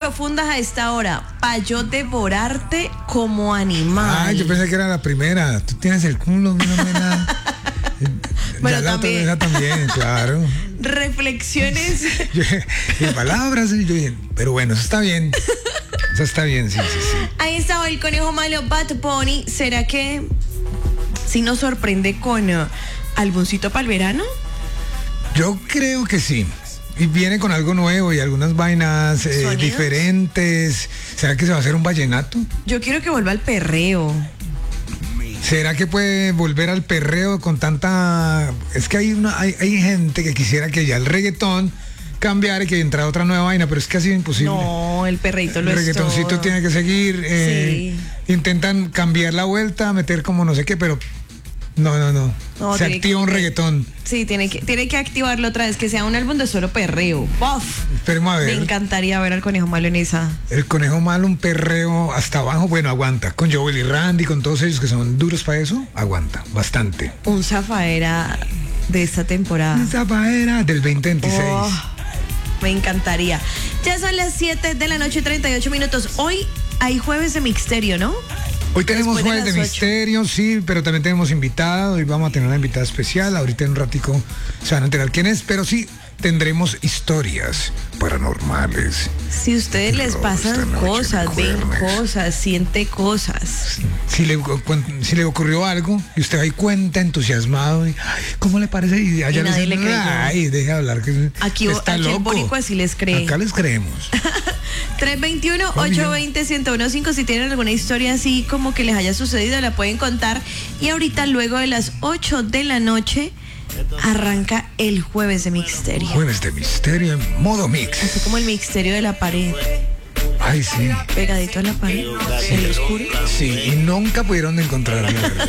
profundas a esta hora. Pa' yo devorarte como animal. Ay, yo pensé que era la primera. Tú tienes el culo, no me da. Bueno, ya la otra vez también, claro. Reflexiones. En palabras, pero bueno, eso está bien. Eso está bien, sí. Ahí estaba el conejo malo Bad Bunny. ¿Será que sí nos sorprende con álbumcito para el verano? Yo creo que sí. Y viene con algo nuevo y algunas vainas diferentes. ¿Será que se va a hacer un vallenato? Yo quiero que vuelva al perreo. ¿Será que puede volver al perreo con tanta...? Es que hay gente que quisiera que ya el reggaetón cambiara y que entrara otra nueva vaina, pero es que ha sido imposible. No, el perreíto lo es todo. El reggaetoncito tiene que seguir. Sí. Intentan cambiar la vuelta, meter como no sé qué, pero... No. Se activa un reggaetón. Sí, tiene que activarlo otra vez, que sea un álbum de solo perreo. ¡Buf! Esperemos a ver. Me encantaría ver al conejo malo en esa. El conejo malo, un perreo hasta abajo, bueno, aguanta. Con Joel y Randy, con todos ellos que son duros para eso, aguanta, bastante. Un zafaera de esta temporada. Un zafaera del 2026. Oh, me encantaría. Ya son las 7 de la noche, 38 minutos. Hoy hay jueves de Mixterio, ¿no? Hoy tenemos Después jueves de 8. misterio, sí, pero también tenemos invitado. Hoy vamos a tener una invitada especial. Ahorita en un ratico se van a enterar quién es, pero sí tendremos historias paranormales. Si a ustedes les pasan cosas, ven cosas, siente cosas. Si le ocurrió algo y usted ahí cuenta entusiasmado, y, ay, ¿cómo le parece? Y allá nadie le creyó. Ay, deje de hablar, que Aquí está loco. en Boricua sí les cree. Acá les creemos. 321-820-1015. Si tienen alguna historia así como que les haya sucedido, la pueden contar. Y ahorita, luego de las 8 de la noche, arranca el jueves de Mixterio. Jueves de misterio en modo mix. Así como el Mixterio de la pared. Ay, sí. Pegadito a la pared, en lo oscuro. Sí, y nunca pudieron encontrar a la verdad.